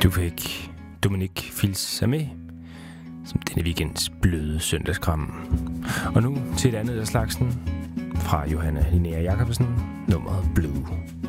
Du fik Dominique Fils-Aimé som denne weekends bløde søndagskram. Og nu til et andet af slagsen fra Johanna Linnea Jacobsen, nummeret Blue.